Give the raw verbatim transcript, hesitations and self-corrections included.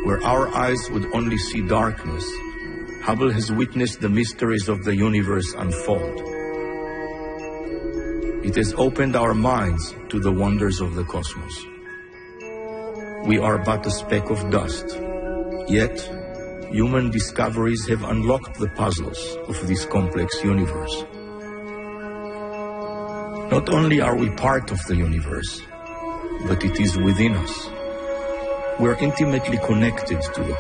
Where our eyes would only see darkness, Hubble has witnessed the mysteries of the universe unfold. It has opened our minds to the wonders of the cosmos. We are but a speck of dust, yet human discoveries have unlocked the puzzles of this complex universe. Not only are we part of the universe, but it is within us. We're intimately connected to the